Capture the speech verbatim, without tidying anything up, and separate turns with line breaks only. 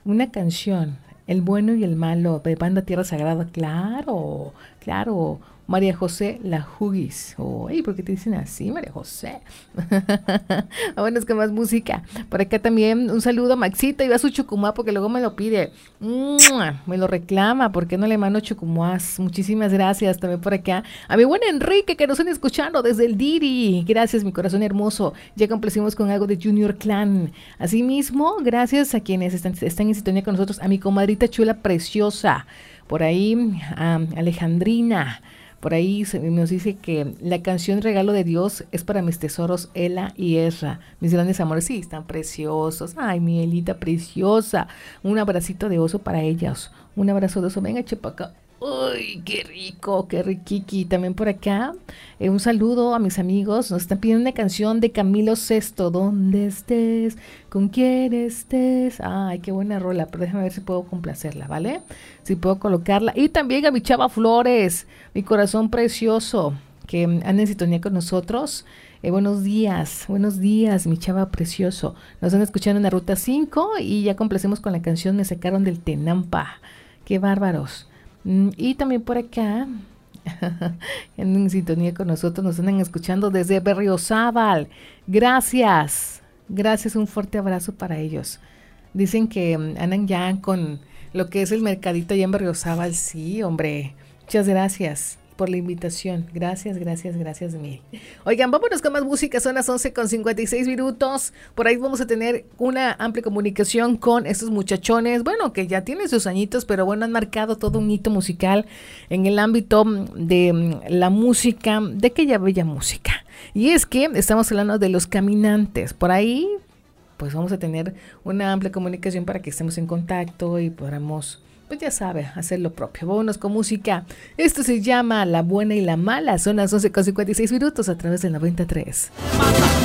una canción, El bueno y el malo, de Banda Tierra Sagrada. Claro, claro. María José La Jugis. Uy, ¿por qué te dicen así, María José? Vámonos con más música. Por acá también un saludo a Maxito. Iba a su chucumá porque luego me lo pide. ¡Mua! Me lo reclama. ¿Por qué no le mando chucumás? Muchísimas gracias. También por acá a mi buen Enrique que nos están escuchando desde el Diri. Gracias, mi corazón hermoso. Ya complacimos con algo de Junior Clan. Asimismo, gracias a quienes están, están en sintonía con nosotros. A mi comadrita chula preciosa. Por ahí, a Alejandrina. Por ahí se, nos dice que la canción Regalo de Dios es para mis tesoros, Ela y Ezra. Mis grandes amores, sí, están preciosos. Ay, mi Elita preciosa. Un abracito de oso para ellas. Un abrazo de oso. Venga, chepaca. Uy, qué rico, qué riquiqui. También por acá, eh, un saludo a mis amigos. Nos están pidiendo una canción de Camilo Sesto. Donde estés, con quien estés. Ay, qué buena rola, pero déjame ver si puedo complacerla, ¿vale? Si puedo colocarla. Y también a mi Chava Flores, mi corazón precioso, que anda en sintonía con nosotros. Eh, buenos días, buenos días, mi Chava precioso. Nos están escuchando en la Ruta cinco y ya complacemos con la canción Me sacaron del Tenampa. Qué bárbaros. Y también por acá, en sintonía con nosotros, nos andan escuchando desde Berriozábal. Gracias, gracias, un fuerte abrazo para ellos. Dicen que andan ya con lo que es el mercadito allá en Berriozábal. Sí, hombre, muchas gracias por la invitación. Gracias, gracias, gracias mil. Oigan, vámonos con más música. Son las once con cincuenta y seis minutos. Por ahí vamos a tener una amplia comunicación con estos muchachones, bueno, que ya tienen sus añitos, pero bueno, han marcado todo un hito musical en el ámbito de la música, de aquella bella música. Y es que estamos hablando de Los Caminantes. Por ahí, pues vamos a tener una amplia comunicación para que estemos en contacto y podamos, pues ya sabe, hacer lo propio. Vámonos con música. Esto se llama La Buena y la Mala. Son las once con cincuenta y seis minutos a través del noventa y tres.